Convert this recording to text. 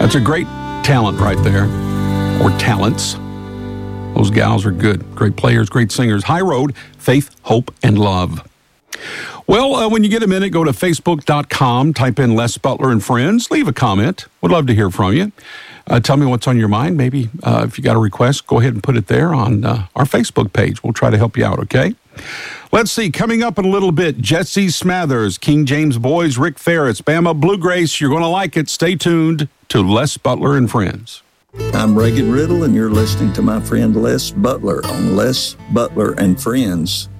That's a great talent right there, or talents. Those gals are good. Great players, great singers. High Road, Faith, Hope, and Love. Well, when you get a minute, go to Facebook.com, type in Les Butler and Friends, leave a comment. Would love to hear from you. Tell me what's on your mind. Maybe if you got a request, go ahead and put it there on our Facebook page. We'll try to help you out, okay? Let's see, coming up in a little bit, Jesse Smathers, King James Boys, Rick Ferris, Bama Bluegrace. You're going to like it. Stay tuned to Les Butler and Friends. I'm Reagan Riddle, and you're listening to my friend Les Butler on Les Butler and Friends.